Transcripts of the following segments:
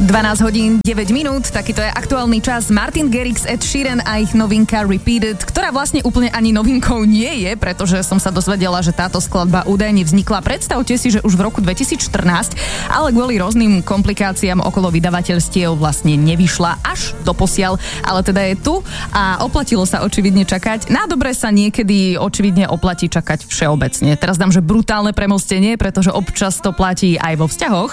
12 hodín 9 minút, takýto je aktuálny čas. Martin Garrix, Ed Sheeran a ich novinka Repeated, ktorá vlastne úplne ani novinkou nie je, pretože som sa dozvedela, že táto skladba údajne vznikla. Predstavte si, že už v roku 2014, ale kvôli rôznym komplikáciám okolo vydavateľstiev vlastne nevyšla až doposiaľ, ale teda je tu a oplatilo sa očividne čakať. Na dobre sa niekedy očividne oplatí čakať všeobecne. Teraz dám, že brutálne premostenie, pretože občas to platí aj vo vzťahoch.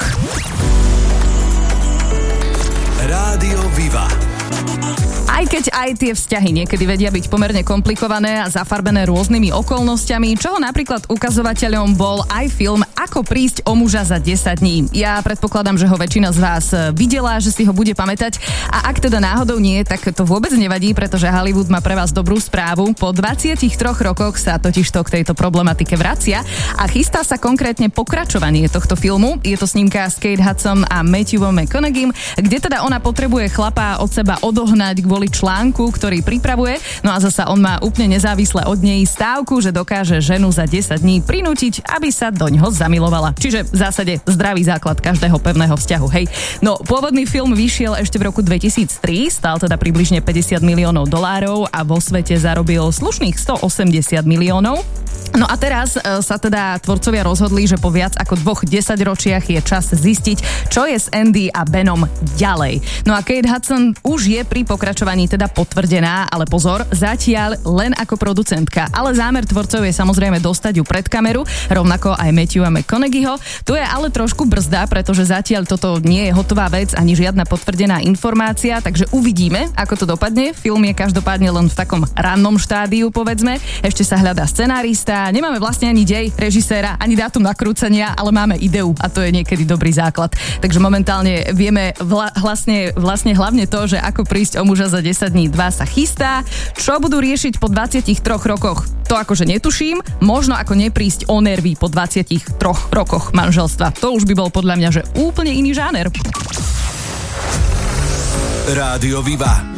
Rádio Viva. Aj keď aj tie vzťahy niekedy vedia byť pomerne komplikované a zafarbené rôznymi okolnostiami, čoho napríklad ukazovateľom bol aj film Ako prísť o muža za 10 dní. Ja predpokladám, že ho väčšina z vás videla, že si ho bude pamätať a ak teda náhodou nie, tak to vôbec nevadí, pretože Hollywood má pre vás dobrú správu. Po 23 rokoch sa totižto k tejto problematike vracia a chystá sa konkrétne pokračovanie tohto filmu. Je to snímka s Kate Hudson a Matthewom McConaugheym, kde teda ona potrebuje chlapa od seba odohnať kvôli článku, ktorý pripravuje. No a zasa on má úplne nezávisle od nej stávku, že dokáže ženu za 10 dní prinútiť, aby sa doňho zamilovala. Čiže v zásade zdravý základ každého pevného vzťahu, hej. No, pôvodný film vyšiel ešte v roku 2003, stál teda približne $50 miliónov a vo svete zarobil slušných 180 miliónov. No a teraz sa teda tvorcovia rozhodli, že po viac ako 2 desaťročiach je čas zistiť, čo je s Andy a Benom ďalej. No a Kate Hudson už je pri pokračovaní teda potvrdená, ale pozor, zatiaľ len ako producentka. Ale zámer tvorcov je samozrejme dostať ju pred kameru, rovnako aj Matthewa McConaugheyho. Tu je ale trošku brzda, pretože zatiaľ toto nie je hotová vec ani žiadna potvrdená informácia, takže uvidíme, ako to dopadne. Film je každopádne len v takom rannom štádiu, povedzme. Ešte sa hľadá scenárista, nemáme vlastne ani dej režiséra, ani dátum nakrúcania, ale máme ideu a to je niekedy dobrý základ. Takže momentálne vieme vlastne hlavne to, že Ako prísť o muža za 10 dní 2 sa chystá. Čo budú riešiť po 23 rokoch? To akože netuším. Možno ako neprísť o nervy po 23 rokoch manželstva. To už by bol podľa mňa, že úplne iný žáner. Rádio Viva.